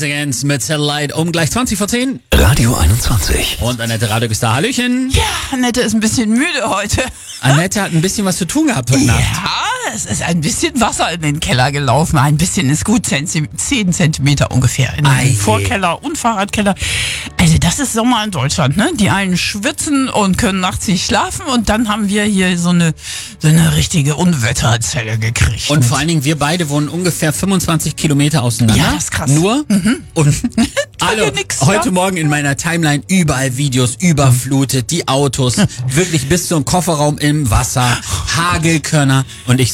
Rise Against mit Satellite um gleich 20 vor 10. Radio 21. Und Annette Radek da. Hallöchen. Ja, Annette ist ein bisschen müde heute. Annette hat ein bisschen was zu tun gehabt heute Nacht. Ja, es ist ein bisschen Wasser in den Keller gelaufen. Ein bisschen ist gut, 10 Zentimeter ungefähr. In den Vorkeller und Fahrradkeller. Also das ist Sommer in Deutschland, ne? Die einen schwitzen und können nachts nicht schlafen und dann haben wir hier so eine richtige Unwetterzelle gekriegt. Und vor allen Dingen, wir beide wohnen ungefähr 25 Kilometer auseinander. Ja, das ist krass. Nur. Und alle, nix, heute ja? Morgen in meiner Timeline überall Videos, überflutet, die Autos, wirklich bis zum Kofferraum im Wasser, Hagelkörner. Und ich